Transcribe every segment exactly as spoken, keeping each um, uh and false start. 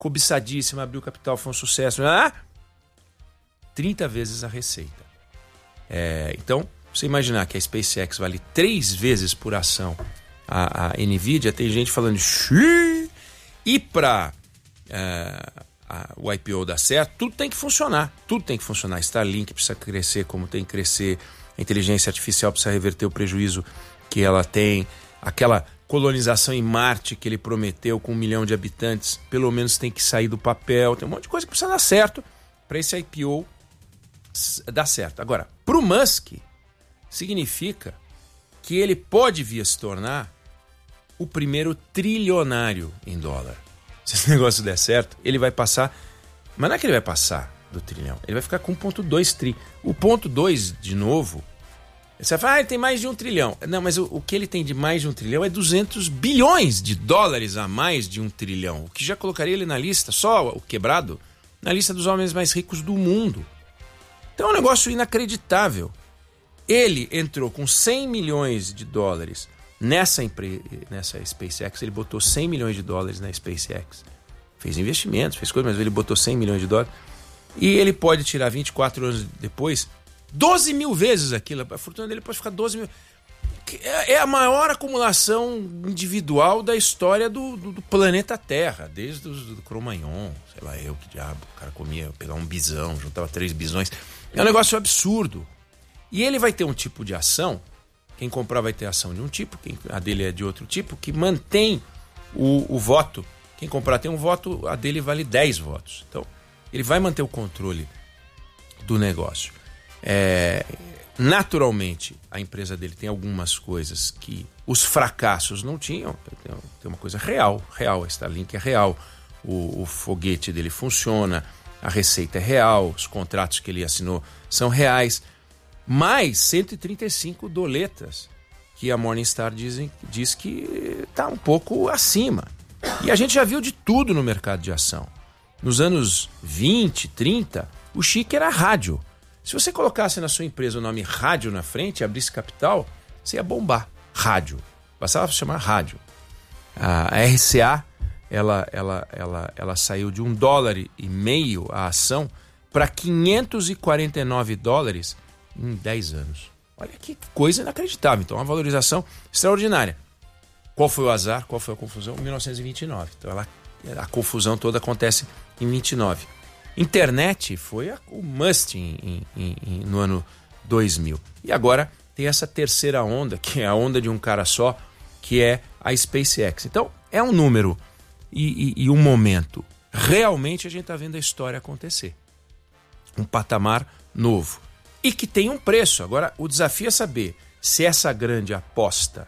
cobiçadíssima, abriu capital, foi um sucesso. Ah, trinta vezes a receita. É, então, você imaginar que a SpaceX vale três vezes por ação a, a NVIDIA, tem gente falando xiii, e para uh, o I P O dar certo, tudo tem que funcionar. Tudo tem que funcionar. Starlink precisa crescer como tem que crescer. A inteligência artificial precisa reverter o prejuízo que ela tem. Aquela colonização em Marte que ele prometeu com um milhão de habitantes, pelo menos tem que sair do papel. Tem um monte de coisa que precisa dar certo para esse I P O dar certo. Agora, para o Musk, significa que ele pode vir a se tornar o primeiro trilionário em dólar. Se esse negócio der certo, ele vai passar... Mas não é que ele vai passar do trilhão. Ele vai ficar com um ponto dois tri. O ponto dois, de novo... Você vai falar, ah, ele tem mais de um trilhão. Não, mas o, o que ele tem de mais de um trilhão é duzentos bilhões de dólares a mais de um trilhão. O que já colocaria ele na lista, só o quebrado, na lista dos homens mais ricos do mundo. Então é um negócio inacreditável. Ele entrou com cem milhões de dólares nessa, empre... nessa SpaceX. Ele botou cem milhões de dólares na SpaceX. Fez investimentos, fez coisas, mas ele botou cem milhões de dólares. E ele pode tirar vinte e quatro anos depois... doze mil vezes aquilo. A fortuna dele pode ficar doze mil. É a maior acumulação individual da história do, do, do planeta Terra. Desde o do Cro-Magnon, sei lá eu, que diabo. O cara comia, pegava um bisão, juntava três bisões. É um negócio absurdo. E ele vai ter um tipo de ação. Quem comprar vai ter ação de um tipo, quem, a dele é de outro tipo, que mantém o, o voto. Quem comprar tem um voto, a dele vale dez votos. Então, ele vai manter o controle do negócio. É, naturalmente a empresa dele tem algumas coisas que os fracassos não tinham. Tem, tem uma coisa real, real, a Starlink é real, o, o foguete dele funciona, a receita é real, os contratos que ele assinou são reais, mais cento e trinta e cinco doletas que a Morningstar diz, diz que está um pouco acima. E a gente já viu de tudo no mercado de ação. Nos anos vinte, trinta, o chique era rádio. Se você colocasse na sua empresa o nome rádio na frente e abrisse capital, você ia bombar. Rádio. Bastava chamar rádio. A R C A, ela, ela, ela, ela saiu de um dólar e meio a ação para quinhentos e quarenta e nove dólares em dez anos. Olha que coisa inacreditável. Então, uma valorização extraordinária. Qual foi o azar? Qual foi a confusão? mil novecentos e vinte e nove. Então, ela, a confusão toda acontece em vinte e nove. Internet foi a, o must em, em, em, no ano dois mil. E agora tem essa terceira onda, que é a onda de um cara só, que é a SpaceX. Então, é um número e, e, e um momento. Realmente a gente está vendo a história acontecer. Um patamar novo. E que tem um preço. Agora, o desafio é saber se essa grande aposta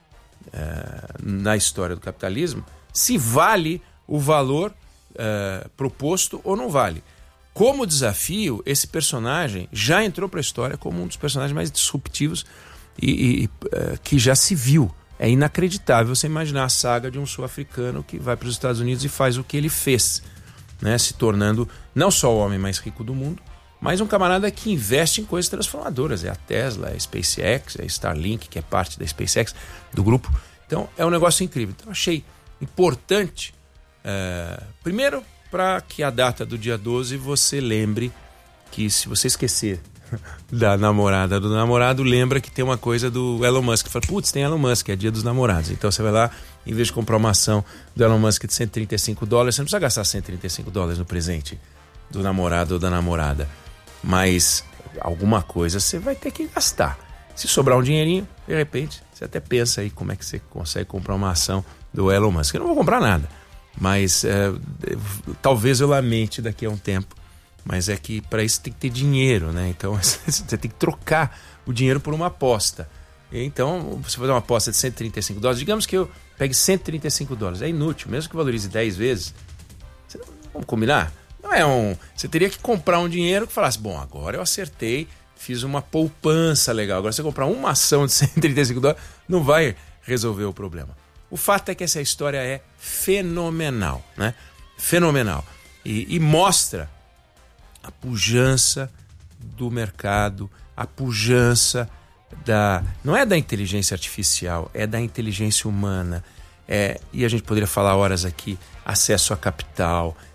é, na história do capitalismo, se vale o valor Uh, proposto ou não vale. Como desafio, esse personagem já entrou para a história como um dos personagens mais disruptivos e, e uh, que já se viu. É inacreditável você imaginar a saga de um sul-africano que vai para os Estados Unidos e faz o que ele fez, né? Se tornando não só o homem mais rico do mundo, mas um camarada que investe em coisas transformadoras. É a Tesla, é a SpaceX, é a Starlink, que é parte da SpaceX, do grupo. Então é um negócio incrível. Então achei importante Uh, primeiro, para que a data do dia doze você lembre que, se você esquecer da namorada do namorado, lembra que tem uma coisa do Elon Musk. Fala, putz, tem Elon Musk, é dia dos namorados. Então você vai lá, em vez de comprar uma ação do Elon Musk de cento e trinta e cinco dólares, você não precisa gastar cento e trinta e cinco dólares no presente do namorado ou da namorada. Mas alguma coisa você vai ter que gastar. Se sobrar um dinheirinho, de repente, você até pensa aí como é que você consegue comprar uma ação do Elon Musk. Eu não vou comprar nada. Mas é, talvez eu lamente daqui a um tempo. Mas é que para isso tem que ter dinheiro, né? Então você tem que trocar o dinheiro por uma aposta. Então, você fazer uma aposta de cento e trinta e cinco dólares, digamos que eu pegue cento e trinta e cinco dólares, é inútil, mesmo que valorize dez vezes. Você não, vamos combinar? Não é um. Você teria que comprar um dinheiro que falasse, bom, agora eu acertei, fiz uma poupança legal. Agora, você comprar uma ação de cento e trinta e cinco dólares, não vai resolver o problema. O fato é que essa história é fenomenal, né? Fenomenal. E, e mostra a pujança do mercado, a pujança da... Não é da inteligência artificial, é da inteligência humana. É, e a gente poderia falar horas aqui, acesso a capital,